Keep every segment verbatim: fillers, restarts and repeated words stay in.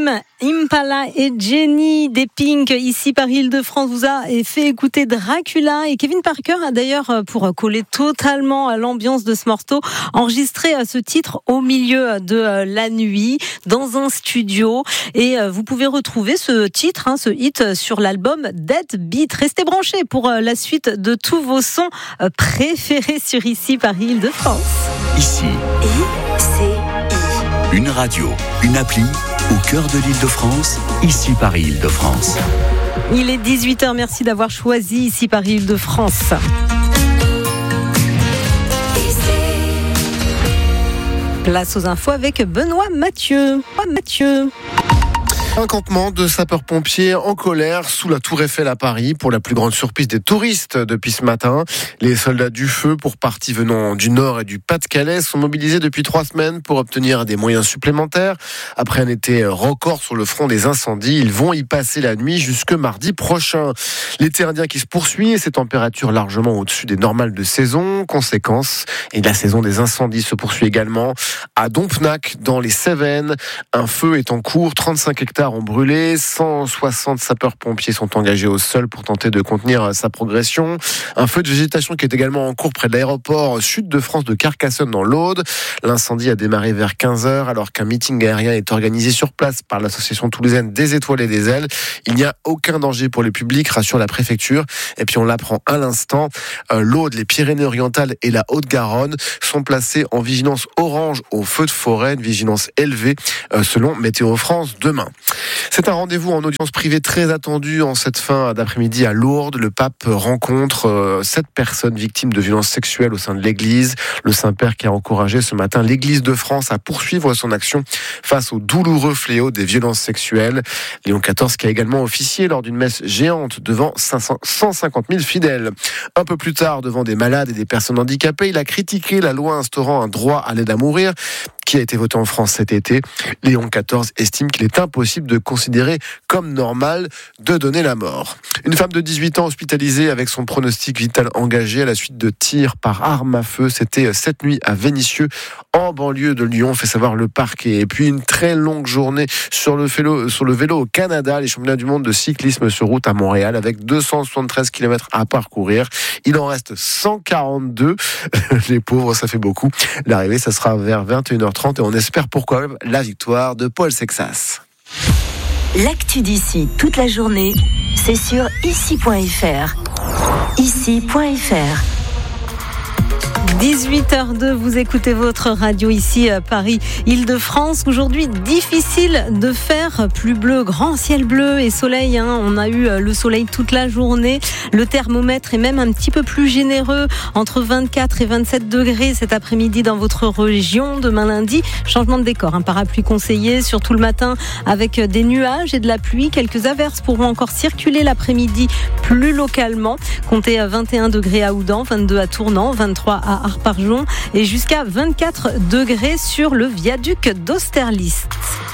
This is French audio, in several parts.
Tame Impala et Jenny des Pink, ici par Île-de-France, vous a fait écouter Dracula. Et Kevin Parker a d'ailleurs, pour coller totalement à l'ambiance de ce morceau, enregistré ce titre au milieu de la nuit, dans un studio. Et vous pouvez retrouver ce titre, hein, ce hit, sur l'album Dead Beat. Restez branchés pour la suite de tous vos sons préférés sur Ici par Île-de-France. Ici, I C I. Une radio, une appli, au cœur de l'Île-de-France, Ici par Île-de-France. Il est dix-huit heures, merci d'avoir choisi Ici par Île-de-France. Place aux infos avec Benoît Mathieu. Oh, Mathieu. Un campement de sapeurs-pompiers en colère sous la Tour Eiffel à Paris pour la plus grande surprise des touristes depuis ce matin. Les soldats du feu, pour partie venant du Nord et du Pas-de-Calais, sont mobilisés depuis trois semaines pour obtenir des moyens supplémentaires. Après un été record sur le front des incendies, ils vont y passer la nuit jusque mardi prochain. L'été indien qui se poursuit et ses températures largement au-dessus des normales de saison. Conséquence, et la saison des incendies se poursuit également à Dompnac, dans les Cévennes. Un feu est en cours, trente-cinq hectares ont brûlé, cent soixante sapeurs-pompiers sont engagés au sol pour tenter de contenir sa progression. Un feu de végétation qui est également en cours près de l'aéroport Sud de France de Carcassonne dans l'Aude. L'incendie a démarré vers quinze heures alors qu'un meeting aérien est organisé sur place par l'association toulousaine des Étoiles et des Ailes. Il n'y a aucun danger pour le public, rassure la préfecture. Et puis on l'apprend à l'instant, l'Aude, les Pyrénées-Orientales et la Haute-Garonne sont placés en vigilance orange au feu de forêt, une vigilance élevée selon Météo France demain. C'est un rendez-vous en audience privée très attendu en cette fin d'après-midi à Lourdes. Le pape rencontre sept personnes victimes de violences sexuelles au sein de l'Église. Le Saint-Père qui a encouragé ce matin l'Église de France à poursuivre son action face au douloureux fléau des violences sexuelles. Léon quatorze qui a également officié lors d'une messe géante devant cent cinquante mille fidèles. Un peu plus tard, devant des malades et des personnes handicapées, il a critiqué la loi instaurant un droit à l'aide à mourir qui a été voté en France cet été. Léon quatorze estime qu'il est impossible de considérer comme normal de donner la mort. Une femme de dix-huit ans hospitalisée avec son pronostic vital engagé à la suite de tirs par arme à feu. C'était cette nuit à Vénissieux, en banlieue de Lyon, fait savoir le parquet. Et puis une très longue journée sur le vélo, sur le vélo au Canada, les championnats du monde de cyclisme sur route à Montréal avec deux cent soixante-treize kilomètres à parcourir. Il en reste cent quarante-deux. Les pauvres, ça fait beaucoup. L'arrivée, ça sera vers vingt et une heures trente et on espère pourquoi même la victoire de Paul Sexas. L'actu d'ici toute la journée, c'est sur ici point f r. ici point f r. dix-huit heures deux, vous écoutez votre radio ici à Paris, Île-de-France. Aujourd'hui, difficile de faire plus bleu, grand ciel bleu et soleil. Hein. On a eu le soleil toute la journée. Le thermomètre est même un petit peu plus généreux, entre vingt-quatre et vingt-sept degrés cet après-midi dans votre région. Demain lundi, changement de décor. Un parapluie conseillé, surtout le matin, avec des nuages et de la pluie. Quelques averses pourront encore circuler l'après-midi plus localement. Comptez vingt et un degrés à Oudan, vingt-deux à Tournan, vingt-trois à Arparjon et jusqu'à vingt-quatre degrés sur le viaduc d'Austerlitz.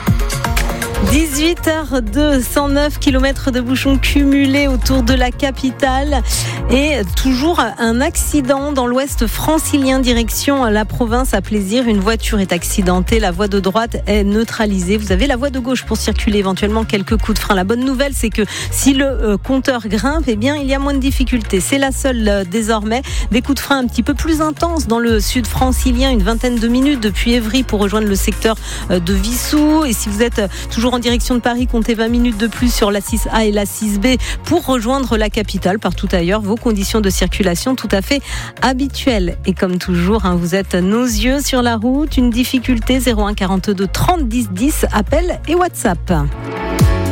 dix-huit heures deux, cent neuf kilomètres de bouchons cumulés autour de la capitale et toujours un accident dans l'ouest francilien direction la province à Plaisir. Une voiture est accidentée, la voie de droite est neutralisée. Vous avez la voie de gauche pour circuler, éventuellement quelques coups de frein. La bonne nouvelle, c'est que si le euh, compteur grimpe, eh bien, il y a moins de difficultés. C'est la seule euh, désormais. Des coups de frein un petit peu plus intenses dans le sud francilien, une vingtaine de minutes depuis Évry pour rejoindre le secteur euh, de Vissou. Et si vous êtes euh, toujours en direction de Paris, comptez vingt minutes de plus sur la six A et la six B pour rejoindre la capitale. Partout ailleurs, vos conditions de circulation tout à fait habituelles. Et comme toujours, hein, vous êtes nos yeux sur la route. Une difficulté, zéro un quarante-deux trente dix dix, appel et WhatsApp.